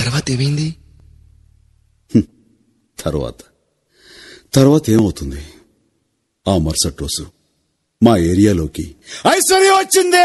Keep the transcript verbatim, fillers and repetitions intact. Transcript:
తర్వాత ఏమైంది? తర్వాత తర్వాత ఏమవుతుంది? ఆ మరుసటి రోజు మా ఏరియాలోకి ఐశ్వర్య వచ్చింది.